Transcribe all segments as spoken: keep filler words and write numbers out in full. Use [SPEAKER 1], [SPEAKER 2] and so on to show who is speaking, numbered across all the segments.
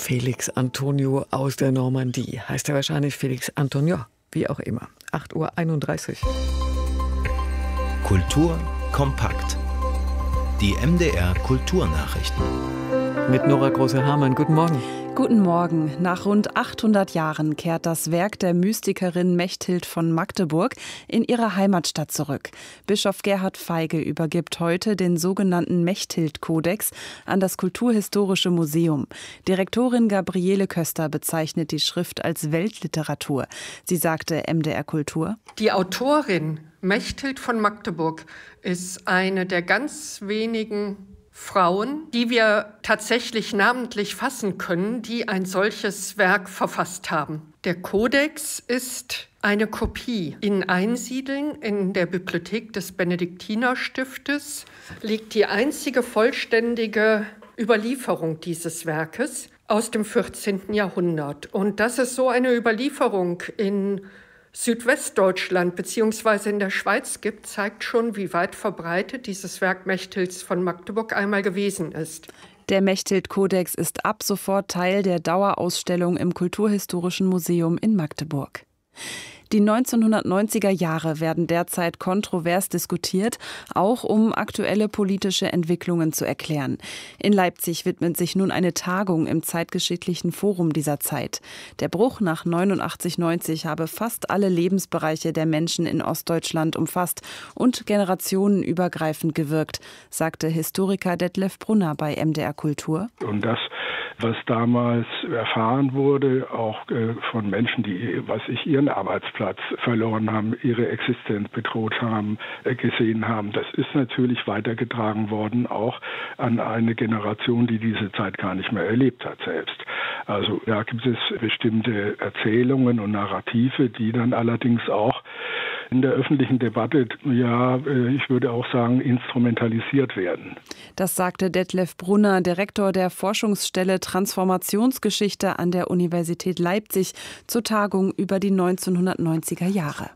[SPEAKER 1] Felix Antonio aus der Normandie. Heißt er wahrscheinlich Felix Antonio, wie auch immer. acht Uhr einunddreißig.
[SPEAKER 2] Kultur kompakt. Die M D R Kulturnachrichten.
[SPEAKER 1] Mit Nora Große-Hamann. Guten Morgen.
[SPEAKER 3] Guten Morgen. Nach rund achthundert Jahren kehrt das Werk der Mystikerin Mechthild von Magdeburg in ihre Heimatstadt zurück. Bischof Gerhard Feige übergibt heute den sogenannten Mechthild-Kodex an das Kulturhistorische Museum. Direktorin Gabriele Köster bezeichnet die Schrift als Weltliteratur. Sie sagte M D R Kultur:
[SPEAKER 4] Die Autorin Mechthild von Magdeburg ist eine der ganz wenigen Frauen, die wir tatsächlich namentlich fassen können, die ein solches Werk verfasst haben. Der Kodex ist eine Kopie. In Einsiedeln in der Bibliothek des Benediktinerstiftes liegt die einzige vollständige Überlieferung dieses Werkes aus dem vierzehnten Jahrhundert. Und dass es so eine Überlieferung in Südwestdeutschland bzw. in der Schweiz gibt, zeigt schon, wie weit verbreitet dieses Werk Mechthilds von Magdeburg einmal gewesen ist.
[SPEAKER 3] Der Mechthild-Kodex ist ab sofort Teil der Dauerausstellung im Kulturhistorischen Museum in Magdeburg. Die neunzehnhundertneunziger Jahre werden derzeit kontrovers diskutiert, auch um aktuelle politische Entwicklungen zu erklären. In Leipzig widmet sich nun eine Tagung im Zeitgeschichtlichen Forum dieser Zeit. Der Bruch nach neunundachtzig neunzig habe fast alle Lebensbereiche der Menschen in Ostdeutschland umfasst und generationenübergreifend gewirkt, sagte Historiker Detlef Brunner bei M D R Kultur.
[SPEAKER 5] Und das, was damals erfahren wurde, auch äh, von Menschen, die, was ich, ihren Arbeitsplatz verloren haben, ihre Existenz bedroht haben, äh, gesehen haben, das ist natürlich weitergetragen worden, auch an eine Generation, die diese Zeit gar nicht mehr erlebt hat selbst. Also da gibt es bestimmte Erzählungen und Narrative, die dann allerdings auch in der öffentlichen Debatte, ja, ich würde auch sagen, instrumentalisiert werden.
[SPEAKER 3] Das sagte Detlef Brunner, Direktor der Forschungsstelle Transformationsgeschichte an der Universität Leipzig, zur Tagung über die neunzehnhundertneunziger Jahre.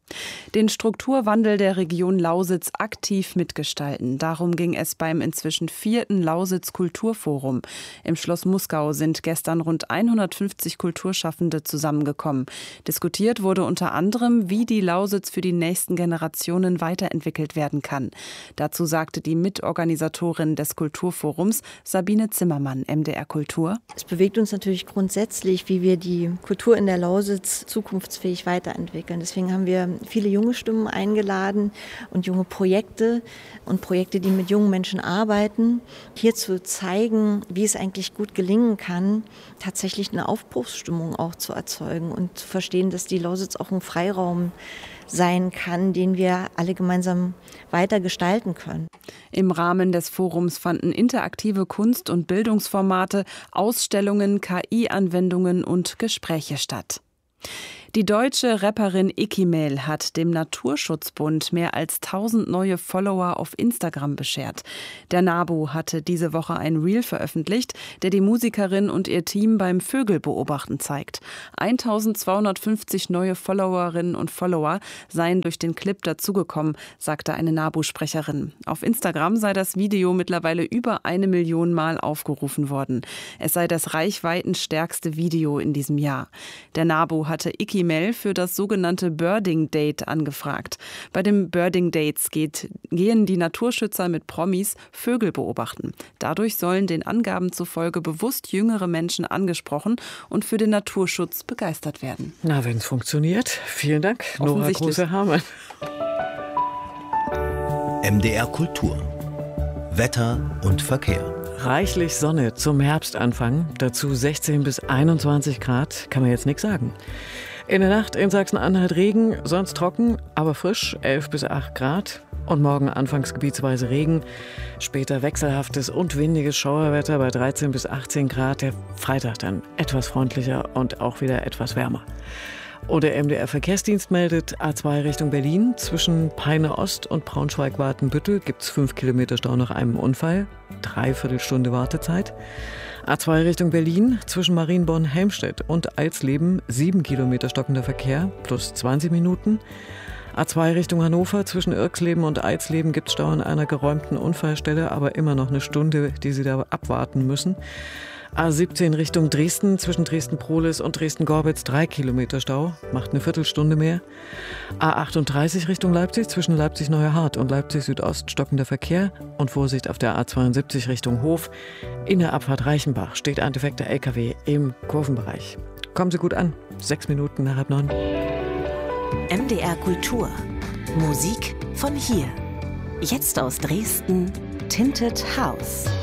[SPEAKER 3] Den Strukturwandel der Region Lausitz aktiv mitgestalten. Darum ging es beim inzwischen vierten Lausitz Kulturforum. Im Schloss Muskau sind gestern rund hundertfünfzig Kulturschaffende zusammengekommen. Diskutiert wurde unter anderem, wie die Lausitz für die nächsten Generationen weiterentwickelt werden kann. Dazu sagte die Mitorganisatorin des Kulturforums, Sabine Zimmermann, M D R Kultur:
[SPEAKER 6] Es bewegt uns natürlich grundsätzlich, wie wir die Kultur in der Lausitz zukunftsfähig weiterentwickeln. Deswegen haben wir viele junge Stimmen eingeladen und junge Projekte und Projekte, die mit jungen Menschen arbeiten, hier zu zeigen, wie es eigentlich gut gelingen kann, tatsächlich eine Aufbruchsstimmung auch zu erzeugen und zu verstehen, dass die Lausitz auch ein Freiraum sein kann, den wir alle gemeinsam weiter gestalten können.
[SPEAKER 3] Im Rahmen des Forums fanden interaktive Kunst- und Bildungsformate, Ausstellungen, K I-Anwendungen und Gespräche statt. Die deutsche Rapperin Ikimel hat dem Naturschutzbund mehr als tausend neue Follower auf Instagram beschert. Der NABU hatte diese Woche ein Reel veröffentlicht, der die Musikerin und ihr Team beim Vögelbeobachten zeigt. eintausendzweihundertfünfzig neue Followerinnen und Follower seien durch den Clip dazugekommen, sagte eine NABU-Sprecherin. Auf Instagram sei das Video mittlerweile über eine Million Mal aufgerufen worden. Es sei das reichweitenstärkste Video in diesem Jahr. Der NABU hatte Ikimel für das sogenannte Birding Date angefragt. Bei den Birding Dates geht, gehen die Naturschützer mit Promis Vögel beobachten. Dadurch sollen den Angaben zufolge bewusst jüngere Menschen angesprochen und für den Naturschutz begeistert werden.
[SPEAKER 1] Na, wenn es funktioniert. Vielen Dank, Nora Große-Hamann.
[SPEAKER 2] M D R Kultur. Wetter und Verkehr.
[SPEAKER 1] Reichlich Sonne zum Herbstanfang, dazu sechzehn bis einundzwanzig Grad, kann man jetzt nichts sagen. In der Nacht in Sachsen-Anhalt Regen, sonst trocken, aber frisch, elf bis acht Grad. Und morgen anfangs gebietsweise Regen, später wechselhaftes und windiges Schauerwetter bei dreizehn bis achtzehn Grad. Der Freitag dann etwas freundlicher und auch wieder etwas wärmer. Und der M D R-Verkehrsdienst meldet, A zwei Richtung Berlin. Zwischen Peine Ost und Braunschweig-Wartenbüttel gibt es fünf Kilometer Stau nach einem Unfall. Dreiviertel Stunde Wartezeit. A zwei Richtung Berlin. Zwischen Marienborn-Helmstedt und Alsleben sieben Kilometer stockender Verkehr plus zwanzig Minuten. A zwei Richtung Hannover. Zwischen Irxleben und Alsleben gibt es Stau an einer geräumten Unfallstelle, aber immer noch eine Stunde, die Sie da abwarten müssen. A siebzehn Richtung Dresden, zwischen Dresden-Prohlis und Dresden-Gorbitz drei Kilometer Stau, macht eine Viertelstunde mehr. A achtunddreißig Richtung Leipzig, zwischen Leipzig-Neuerhardt und Leipzig-Südost stockender Verkehr und Vorsicht auf der A zweiundsiebzig Richtung Hof. In der Abfahrt Reichenbach steht ein defekter L K W im Kurvenbereich. Kommen Sie gut an, sechs Minuten nach halb neun.
[SPEAKER 7] M D R Kultur. Musik von hier. Jetzt aus Dresden, Tinted House.